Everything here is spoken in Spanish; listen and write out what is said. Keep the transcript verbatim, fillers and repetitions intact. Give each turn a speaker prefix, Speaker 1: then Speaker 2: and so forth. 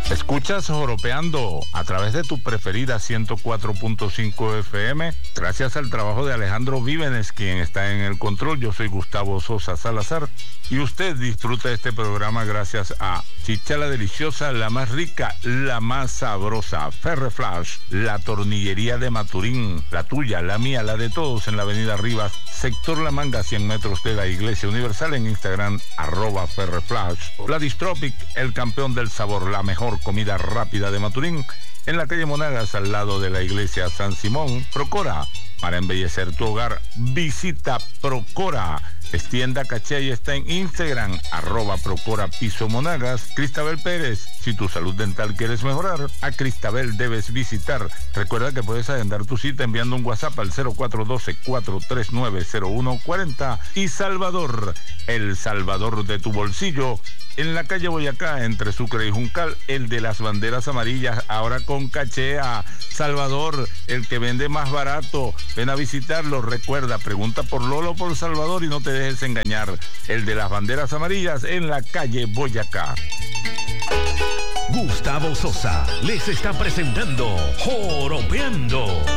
Speaker 1: Escuchas Joropeando a través de tu preferida ciento cuatro punto cinco F M, gracias al trabajo de Alejandro Vívenes, quien está en el control. Yo soy Gustavo Sosa Salazar y usted disfruta este programa gracias a Chicha la Deliciosa, la más rica, la más sabrosa, Ferreflash, la tornillería de Maturín, la tuya, la mía, la de todos, en la avenida Rivas, sector La Manga, cien metros de la Iglesia Universal, en Instagram, arroba Ferreflash. La Distropic, el campeón del sabor, la mejor comida rápida de Maturín, en la calle Monagas, al lado de la iglesia San Simón. Procora, para embellecer tu hogar, visita Procora. Es tienda caché y está en Instagram, arroba Procora Piso Monagas. Cristabel Pérez, si tu salud dental quieres mejorar, a Cristabel debes visitar. Recuerda que puedes agendar tu cita enviando un WhatsApp al cero cuatro uno dos, cuatro tres nueve, cero uno cuatro cero. Y Salvador, el Salvador de tu bolsillo, en la calle Boyacá, entre Sucre y Juncal, el de las banderas amarillas, ahora con caché. A Salvador, el que vende más barato. Ven a visitarlo. Recuerda, pregunta por Lolo o por Salvador y no te dejes engañar. El de las banderas amarillas, en la calle Boyacá.
Speaker 2: Gustavo Sosa les está presentando Joropeando.